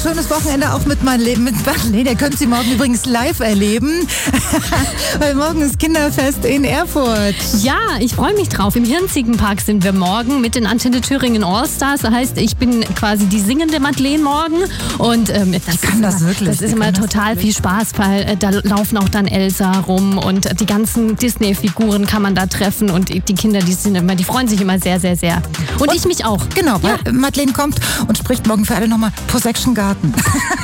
Schönes Wochenende auch mit Madeleine. Ihr könnt sie morgen übrigens live erleben, weil morgen ist Kinderfest in Erfurt. Ja, ich freue mich drauf. Im Hirnziegenpark sind wir morgen mit den Antenne Thüringen Allstars. Das heißt, ich bin quasi die singende Madeleine morgen. Und das ist immer total viel Spaß, weil da laufen auch dann Elsa rum und die ganzen Disney-Figuren kann man da treffen und die Kinder, die freuen sich immer sehr, sehr, sehr. Und ich mich auch. Genau, weil Madeleine kommt und spricht morgen für alle nochmal Posection Garden.